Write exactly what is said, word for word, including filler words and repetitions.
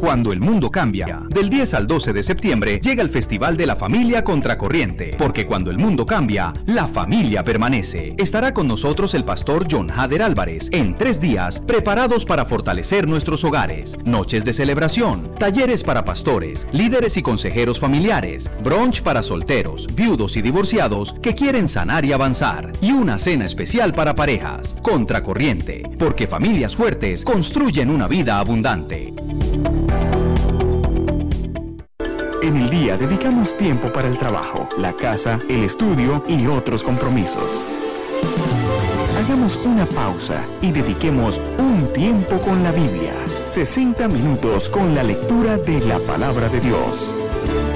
Cuando el mundo cambia. Del diez al doce de septiembre llega el Festival de la Familia Contracorriente, porque cuando el mundo cambia, la familia permanece. Estará con nosotros el pastor John Hader Álvarez en tres días, preparados para fortalecer nuestros hogares. Noches de celebración, talleres para pastores, líderes y consejeros familiares, brunch para solteros, viudos y divorciados que quieren sanar y avanzar, y una cena especial para parejas. Contracorriente, porque familias fuertes construyen una vida abundante. En el día dedicamos tiempo para el trabajo, la casa, el estudio y otros compromisos. Hagamos una pausa y dediquemos un tiempo con la Biblia. sesenta minutos con la lectura de la palabra de Dios.